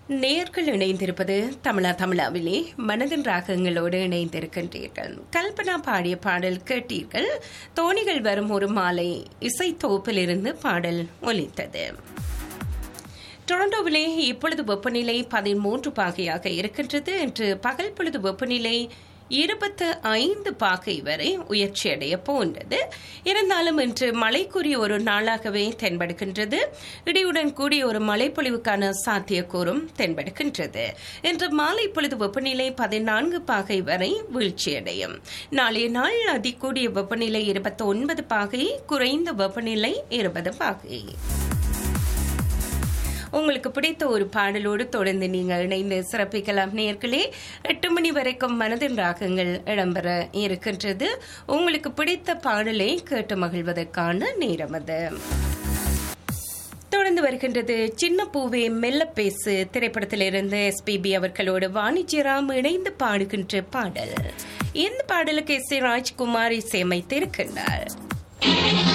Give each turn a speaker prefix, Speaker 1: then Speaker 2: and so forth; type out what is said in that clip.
Speaker 1: நேயர்கள் இணைந்திருப்பது தமிழாவிலே மனதின் ராகங்களோடு இணைந்திருக்கின்றீர்கள். கல்பனா பாடிய பாடல் கேட்டீர்கள். தோணிகள் வரும் ஒரு மாலை இசை தொகுப்பிலிருந்து பாடல் ஒலித்தது. டொரண்டோவிலே இப்பொழுது வெப்பநிலை 13 பாகையாக இருக்கின்றது. இன்று பகல் பொழுது வெப்பநிலை 25 பாகை வரை உயர்ச்சியடைய போன்றது. இருந்தாலும் இன்று மழைக்குரிய ஒரு நாளாகவே தென்படுகின்றது. இடியுடன் கூடிய ஒரு மழைப்பொழிவுக்கான சாத்தியக்கூறும் தென்படுகின்றது. இன்று மாலை பொழுது வெப்பநிலை 14 பாகை வரை வீழ்ச்சியடையும். நாளைய நாள் அதிகூடிய வெப்பநிலை 29 பாகை, குறைந்த வெப்பநிலை 20 பாகை. உங்களுக்கு பிடித்த ஒரு பாடலோடு தொடர்ந்து நீங்கள் இணைந்து சிறப்பிக்கலாம் நேயர்களே. 8 மணி வரைக்கும் மனதின் ராகங்கள் இடம்பெற இருக்கின்றது. உங்களுக்கு பிடித்த பாடலை கேட்டு மகிழ்வதற்கான நேரம் அது. தொடர்ந்து வருகின்றது சின்ன பூவே மெல்ல பேசு திரைப்படத்திலிருந்து SPB அவர்களோடு வாணிஜ்யராம் இணைந்து பாடுகின்ற பாடல். இந்த பாடலுக்கு S. ராஜ்குமார் இசையமைத்திருக்கின்றார்.